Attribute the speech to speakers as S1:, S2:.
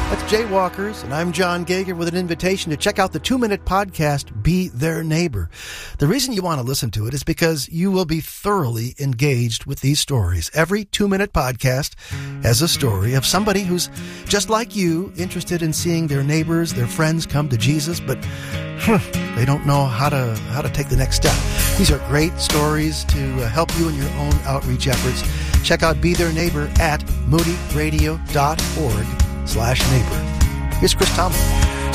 S1: That's Jaywalkers, and I'm John Gager with an invitation to check out the 2-minute podcast, Be Their Neighbor. The reason you want to listen to it is because you will be thoroughly engaged with these stories. Every 2-minute podcast has a story of somebody who's just like you, interested in seeing their neighbors, their friends come to Jesus, but they don't know how to take the next step. These are great stories to help you in your own outreach efforts. Check out Be Their Neighbor at moodyradio.org/neighbor. Here's Chris Tomlin.